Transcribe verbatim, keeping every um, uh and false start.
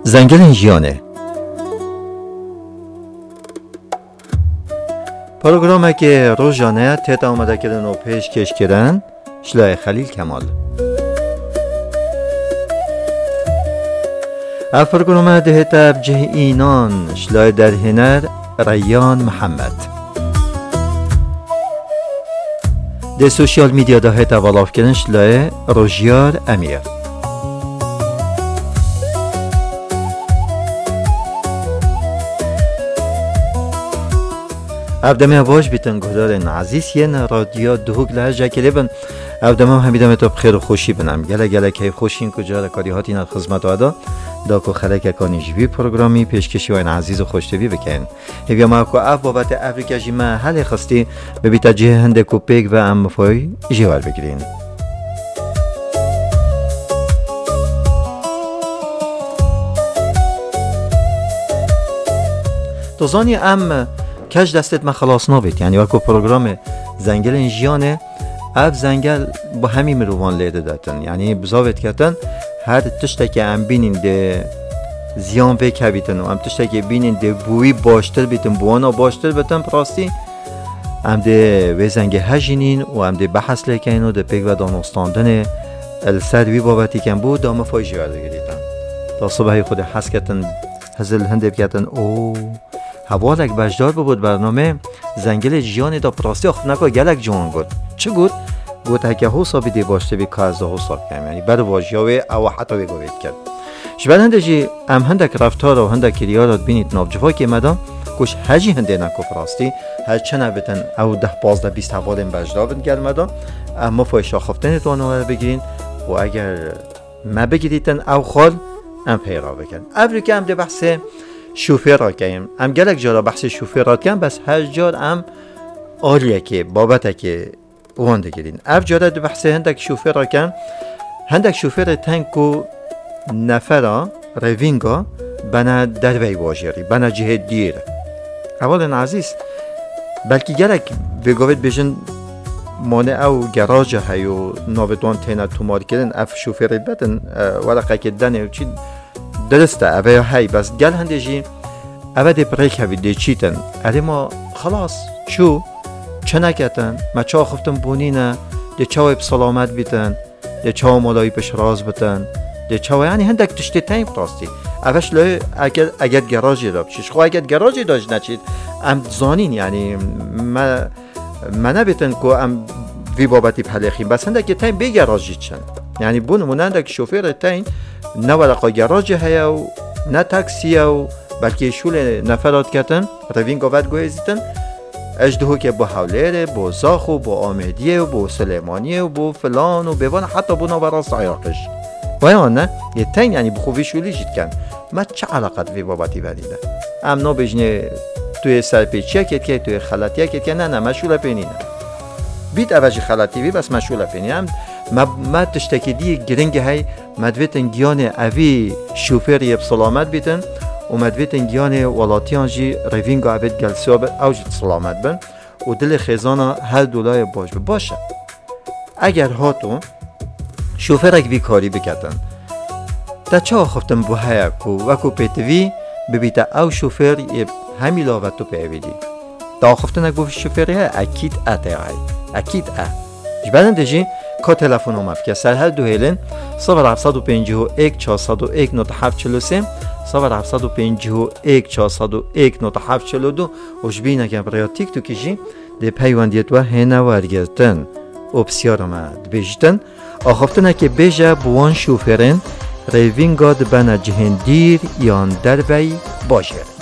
زنگل ژیانه پروگرامی که روزانه تیتا آمده کردن و پیش کش کردن شلای خلیل کمال. اف پروگرام دهتا بجه اینان شلای در هنر ریان محمد. ده سوشیال میدیا دهتا والاف کردن شلای روژیار امیر. ابدمه واج بیتن گهدار عزیز یه رادیو دهوگ لحجه کلی بن ابدمه همیدمه تا بخیر و خوشی بنم گله گله که خوشین کجا کاری هاتی ند خدمت آدا دا که خلک کانی جوی پروگرامی پیشکشی و این عزیز و خوشتوی بکن هیویا ما که اف بابت افریقا جیمه حل خستی ببیتا جه هنده کوپیک و ام فای جوال بگیرین. دوزانی ام کج دستت ما خلاص نبید، یعنی وقتی پروگرام زنگل ژیانه اف زنگل با همین مروان لیده دادن، یعنی بزاوت کردن هر تشتی که ام بینین ده زیان وک بیتن و ام تشتی که بینین ده بوی باشتر بیتن بوانا باشتر بیتن پراستی ام ده وی زنگ هجینین و ام ده بحث لیکن و ده پیگ و دانستاندن السر وی بابتی کن بود دام فایجی ورده گریتن تا صبحی خود حس کردن هزل هنده بکردن او حوالک بجدار بود برنامه زنگل ژیان دا پراستی آخف نکا گلک جوان گود چه گود؟ گود هکه حسابی دی باشته بی که از دا حساب کنیم، یعنی بر واجیاوی او حتی بگوید کرد شبه هنده جی ام هندک رفتار و هندک کریارات بینید نابجوها که مدام کش هجی هنده نکو پراستی هر چه نبتن او ده پازده بیست حوالین بجدار بند گل مدام اما فایش آخفتن توانو بگیرین و اگر ما بگیریتن او خال ام پیرا بکن ابری که ام ده بحث شوفر را کردیم. ام گلک جارا بحث شوفر را کردیم بس هر جار ام آلیه که بابته که وانده گیرین. اف جاره دو بحث هندک شوفر را کردیم. هندک شوفر تنکو نفرا روینگا بنا دروی واجری بنا جهه دیر. اولا عزیز بلکه گلک بگوید بجن مانع او گراج هیو ناودوان تینا تومار کردن اف شوفر بدن ورقه که دنه و چی درسته اوه هی بس گل هنده جی اوه ده بریک هوی ده چیتن اره ما خلاص چو چه نکتن ما چا خفتن بونینه ده چاوی بسلامت بیتن ده چاو مالایی پش راز بیتن ده چاو یعنی هندک تشتی تایم پراستی اوهش لای اگر اگر گراجی داب چیش خو اگر گراجی داشت نچید ام زانین یعنی ما ما نبیتن که ام وی بابتی پلیخیم بس هندک تایم بی گراجی چن یعنی بون مونندک شوفر تایم نه ورقا گراج هیا و نه تاکسی و بلکه شول نفرات کتن روین گوید گویزیتن اجدهو که با حولیره با زاخ و با آمدیه و با سلیمانیه و با فلان و بوان حتی بونا براست عیاقش باید نه یه تین یعنی بخوبی شولی جید کن ما چه علاقت وی بابتی بدیده ام نا بجنه توی سرپیچیه کت که توی خلطیه کت که نه نه مشوله پینینه بیت اوجی خلطی وی بس مشوله پینینه ما ما تشتکی دی گرنگ های مدویتن گیان اوی شوفری بسلامت بیتن و مدویتن گیان ولاتیان جی روینگ اوید گلسیاب اوجد سلامت بن و دل خیزانا هر دولای باش باشه اگر هاتون شوفرک وی کاری بکتن تا چه خفتن بو هیا کو وکو پیتوی ببیتا او شوفر یه همی لاوتو پیویدی تا خفتن اگو شوفری های اکید اته های اکید اه جبرن دیجی که تلفن اومد که سر هر دو هیلن صفر هفتصد و پنجاه و یک چهارصد و یک نود و هفت چهل و سه صفر هفتصد و پنجاه و یک چهارصد و یک نود و هفت چهل و دو و جبینه که برای تیک تو کشی ده پیوندیت و هنه ورگردن اپسیار آمد بیشتن آخفتنه که بیجه بوان شوفرن روینگاد بنا جهندیر یان در بی باشه